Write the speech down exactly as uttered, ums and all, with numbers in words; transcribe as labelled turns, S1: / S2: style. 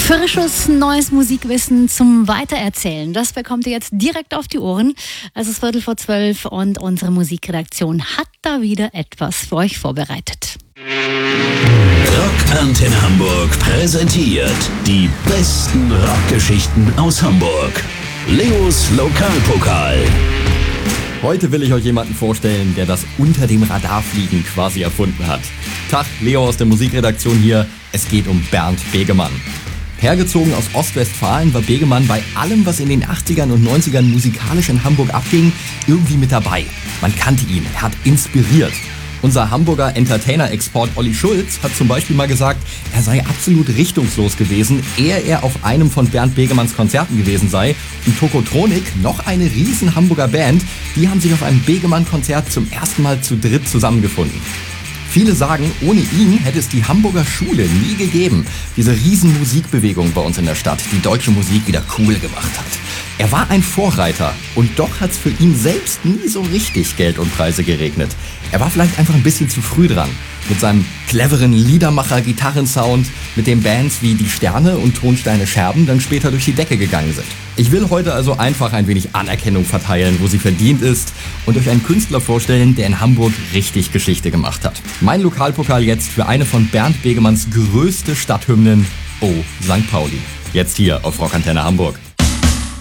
S1: Frisches, neues Musikwissen zum Weitererzählen. Das bekommt ihr jetzt direkt auf die Ohren. Es ist Viertel vor zwölf und unsere Musikredaktion hat da wieder etwas für euch vorbereitet.
S2: Rock Antenne Hamburg präsentiert die besten Rockgeschichten aus Hamburg. Leos Lokalpokal.
S3: Heute will ich euch jemanden vorstellen, der das unter dem Radarfliegen quasi erfunden hat. Tag, Leo aus der Musikredaktion hier. Es geht um Bernd Begemann. Hergezogen aus Ostwestfalen war Begemann bei allem, was in den achtzigern und neunzigern musikalisch in Hamburg abging, irgendwie mit dabei. Man kannte ihn, er hat inspiriert. Unser Hamburger Entertainer-Export Olli Schulz hat zum Beispiel mal gesagt, er sei absolut richtungslos gewesen, ehe er auf einem von Bernd Begemanns Konzerten gewesen sei. Und Tokotronik, noch eine riesen Hamburger Band, die haben sich auf einem Begemann-Konzert zum ersten Mal zu dritt zusammengefunden. Viele sagen, ohne ihn hätte es die Hamburger Schule nie gegeben. Diese riesen Musikbewegung bei uns in der Stadt, die deutsche Musik wieder cool gemacht hat. Er war ein Vorreiter und doch hat es für ihn selbst nie so richtig Geld und Preise geregnet. Er war vielleicht einfach ein bisschen zu früh dran. Mit seinem cleveren Liedermacher-Gitarrensound, mit den Bands wie Die Sterne und Tonsteine Scherben dann später durch die Decke gegangen sind. Ich will heute also einfach ein wenig Anerkennung verteilen, wo sie verdient ist und euch einen Künstler vorstellen, der in Hamburg richtig Geschichte gemacht hat. Mein Lokalpokal jetzt für eine von Bernd Begemanns größte Stadthymnen, Oh Sankt Pauli. Jetzt hier auf Rock Antenne Hamburg.